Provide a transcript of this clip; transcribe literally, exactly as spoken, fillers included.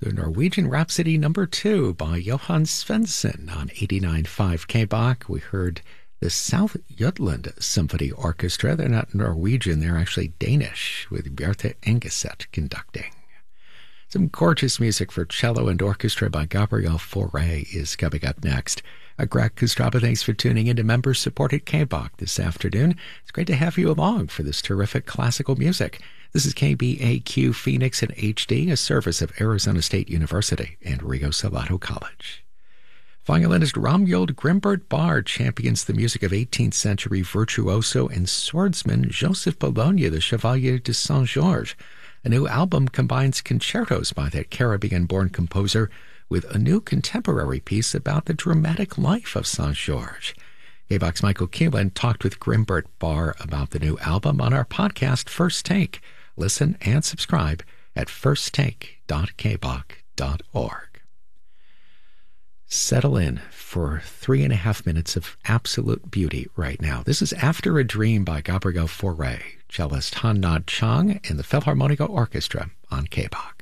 The Norwegian Rhapsody number two by Johan Svensson on eighty-nine point five K B A C. We heard the South Jutland Symphony Orchestra. They're not Norwegian, they're actually Danish, with Bjarte Engeset conducting. Some gorgeous music for cello and orchestra by Gabriel Fauré is coming up next. Uh, Greg Kostraba, thanks for tuning in to member-supported K B A C this afternoon. It's great to have you along for this terrific classical music. This is K B A Q Phoenix in H D, a service of Arizona State University and Rio Salado College. Violinist Ramjold Grimbert Bar champions the music of eighteenth century virtuoso and swordsman Joseph Bologna, the Chevalier de Saint-Georges. A new album combines concertos by that Caribbean-born composer with a new contemporary piece about the dramatic life of Saint-Georges. K B A C's Michael Keelan talked with Grimbert Bar about the new album on our podcast, First Take. Listen and subscribe at first take dot k b a c dot org. Settle in for three and a half minutes of absolute beauty right now. This is After a Dream by Gabriel Fauré, cellist Han Nad Chang and the Philharmonica Orchestra on K B A C.